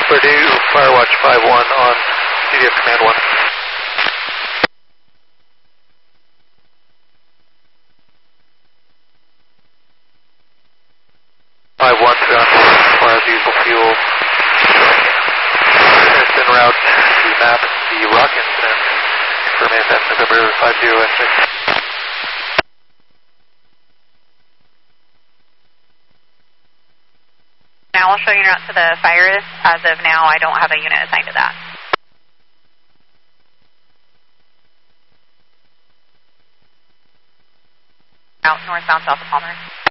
Purdue, Firewatch 5-1 on CDF Command 1. 5-1 as far as diesel fuel. It's en route to map the rock incident for November 50 S6. Now I'll show you route to the fires. As of now, I don't have a unit assigned to that. Out northbound south of Palmer.